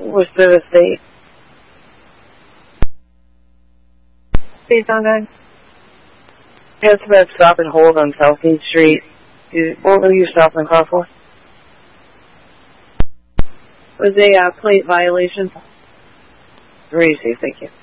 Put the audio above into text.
Worcester State. Please on guys. Yeah, it's about stop and hold on Southeast Street. What were you stopping the car for? Was a plate violation. Very safe, thank you.